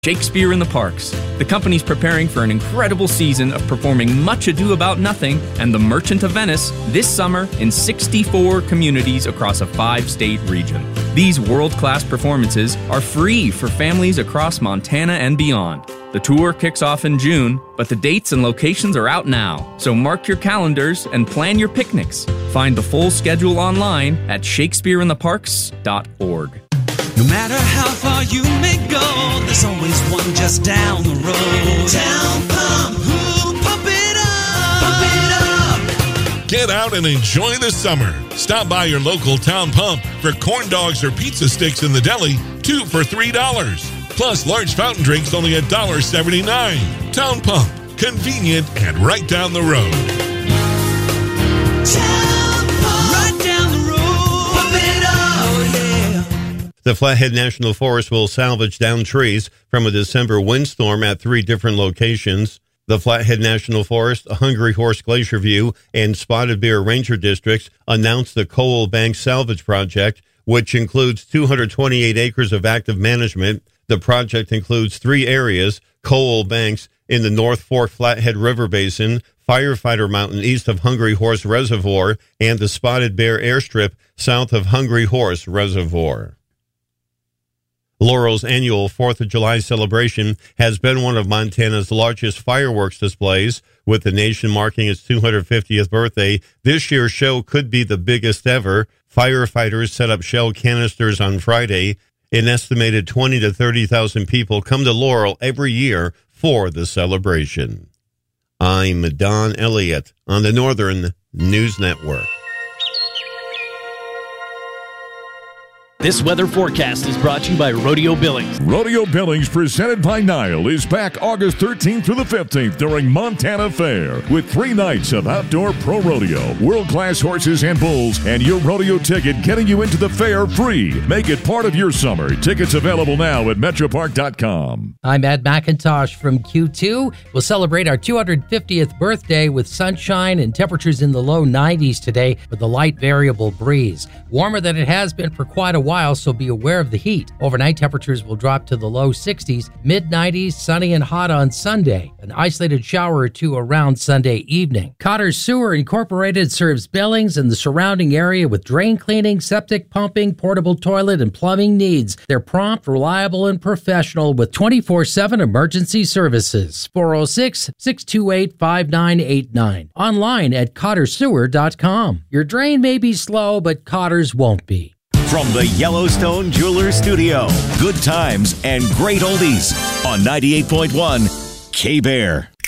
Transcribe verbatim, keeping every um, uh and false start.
Shakespeare in the Parks. The company's preparing for an incredible season of performing Much Ado About Nothing and The Merchant of Venice this summer in sixty-four communities across a five-state region. These world-class performances are free for families across Montana and beyond. The tour kicks off in June, but the dates and locations are out now, so mark your calendars and plan your picnics. Find the full schedule online at shakespeare in the parks dot org. No matter how far you may go, there's always one just down the road. Town Pump, ooh, pump it up, pump it up. Get out and enjoy the summer. Stop by your local Town Pump for corn dogs or pizza sticks in the deli, two for three dollars. Plus large fountain drinks only one dollar and seventy-nine cents. Town Pump, convenient and right down the road. Town Pump, right down the road. Pump it up, oh yeah. The Flathead National Forest will salvage downed trees from a December windstorm at three different locations. The Flathead National Forest, Hungry Horse Glacier View, and Spotted Bear Ranger Districts announced the Coal Bank Salvage Project, which includes two hundred twenty-eight acres of active management. The project includes three areas: Coal Banks in the North Fork Flathead River Basin, Firefighter Mountain east of Hungry Horse Reservoir, and the Spotted Bear Airstrip south of Hungry Horse Reservoir. Laurel's annual fourth of July celebration has been one of Montana's largest fireworks displays. With the nation marking its two hundred fiftieth birthday, this year's show could be the biggest ever. Firefighters set up shell canisters on Friday. An estimated twenty to thirty thousand people come to Laurel every year for the celebration. I'm Don Elliott on the Northern News Network. This weather forecast is brought to you by Rodeo Billings. Rodeo Billings, presented by Nile, is back August thirteenth through the fifteenth during Montana Fair with three nights of outdoor pro rodeo, world-class horses and bulls, and your rodeo ticket getting you into the fair free. Make it part of your summer. Tickets available now at metropark dot com. I'm Ed McIntosh from Q two. We'll celebrate our two hundred fiftieth birthday with sunshine and temperatures in the low nineties today with a light variable breeze. Warmer than it has been for quite a while. While, so be aware of the heat. Overnight temperatures will drop to the low sixties, mid nineties, sunny and hot on Sunday. An isolated shower or two around Sunday evening. Cotter Sewer Incorporated serves Billings and the surrounding area with drain cleaning, septic pumping, portable toilet, and plumbing needs. They're prompt, reliable, and professional with twenty-four seven emergency services. four oh six, six two eight, five nine eight nine. Online at cotter sewer dot com. Your drain may be slow, but Cotter's won't be. From the Yellowstone Jewelers Studio, good times and great oldies on ninety-eight point one K-Bear.